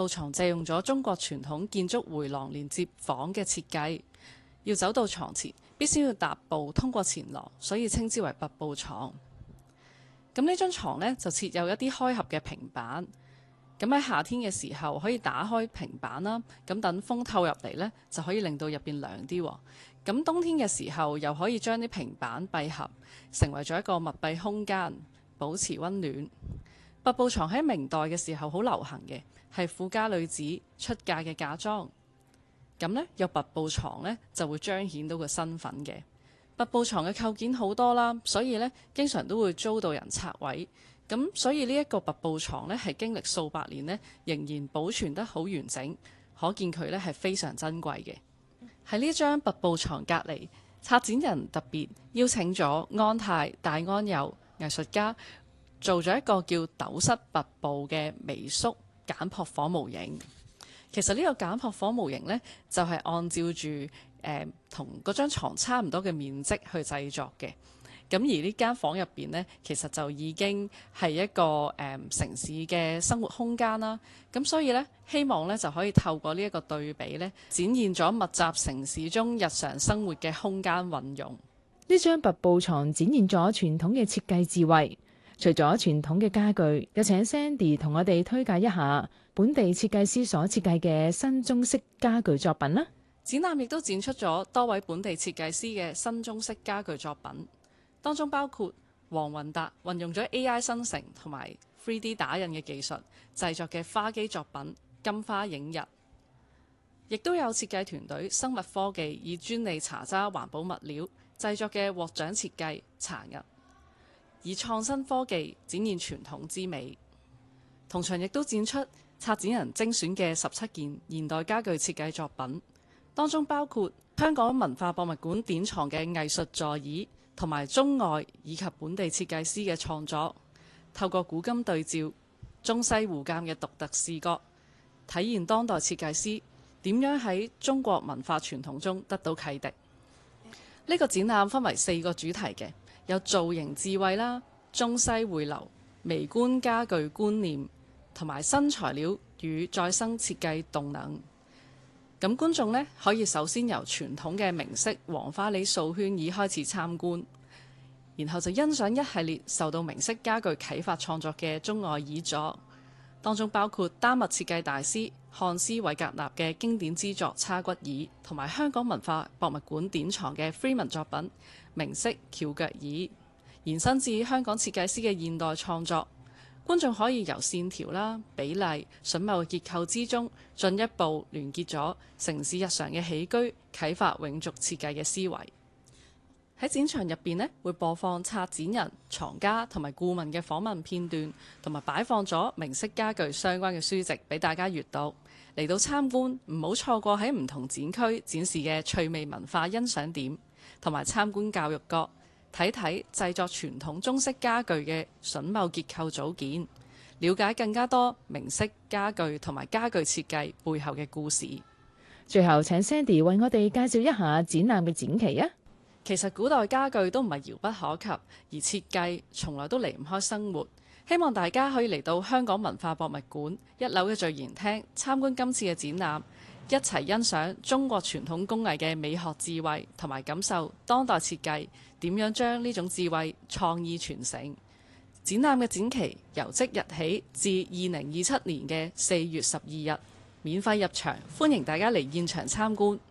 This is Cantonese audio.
步床借用咗中國傳統建築回廊連接房嘅設計，要走到床前必須要踏步通過前廊，所以稱之為拔步床。咁呢張床呢，就設有一啲開合嘅平板，咁喺夏天嘅時候可以打開平板啦，咁等風透入嚟呢，就可以令到入邊涼啲。咁冬天嘅時候又可以將啲平板閉合，成為咗一個密閉空間，保持溫暖。拔步床喺明代嘅時候好流行嘅，係富家女子出嫁嘅嫁妝。咁呢，有拔步床呢，就會彰顯到個身份嘅。拔步床嘅構件好多啦，所以呢，經常都會遭到人拆毀。咁所以呢一個拔步床呢，係經歷數百年呢，仍然保存得好完整，可見佢呢係非常珍貴嘅。喺呢張拔步床隔離，策展人特別邀請咗安泰、大安有藝術家做咗一個叫斗室拔步嘅微縮簡樸火模型。其實呢個簡樸火模型呢，就係按照住同嗰張床差唔多嘅面積去製作嘅。咁而呢間房入邊呢，其實就已經係一個城市嘅生活空間啦。咁所以呢，希望呢就可以透過呢一個對比呢，展現咗密集城市中日常生活嘅空間運用。 呢張拔步床展現咗傳統嘅設計智慧。除咗傳統嘅家具，有請 Sandy 同我哋推介一下本地設計師所設計嘅新中式家具作品啦。 展覽亦都展出咗多位本地設計師嘅新中式家具作品。當中包括黃雲達運用咗 AI 生成同埋 3D 打印嘅技術製作嘅花基作品《金花映日》，亦都有設計團隊生物科技以專利茶渣環保物料製作嘅獲獎設計茶日，以創新科技展現傳統之美。同場亦都展出策展人精選嘅17件現代家具設計作品，當中包括香港文化博物館典藏嘅藝術座椅，同埋中外以及本地設計師嘅創作，透過古今對照、中西互鑑嘅獨特視覺，體現當代設計師點樣喺中國文化傳統中得到啟迪。呢個展覽分為4個主題嘅，有造型智慧啦、中西匯流、微觀家具觀念，同埋新材料與再生設計動能。咁觀眾呢，可以首先由傳統嘅明式黃花梨素圈椅開始參觀，然後就欣賞一系列受到明式家具啟發創作嘅中外椅作，當中包括丹麥設計大師漢斯韋格納嘅經典之作叉骨椅，同埋香港文化博物館典藏嘅 Freeman 作品明式翹腳椅，延伸至香港設計師嘅現代創作。觀眾可以由線條啦、比例、榫卯結構之中，進一步聯結咗城市日常嘅起居，啟發永續設計嘅思維。喺展場入邊呢，會播放策展人、藏家同埋顧問嘅訪問片段，同埋擺放咗明式家具相關嘅書籍俾大家閱讀。嚟到參觀，唔好錯過喺唔同展區展示嘅趣味文化欣賞點，同埋參觀教育角，睇睇製作傳統中式家具嘅榫卯結構組件，了解更加多明式家具同埋家具設計背後嘅故事。 最後請 Sandy 為我哋介紹一下展覽嘅展期啊！ 其實古代家具都唔係遙不可及，而設計從來都離唔開生活。希望大家可以嚟到香港文化博物館1樓嘅聚賢廳參觀今次嘅展覽，一齊欣賞中國傳統工藝嘅美學智慧，同埋感受當代設計點樣將呢種智慧創意傳承。展覽嘅展期由即日起至2027年嘅4月12日，免費入場，歡迎大家嚟現場參觀。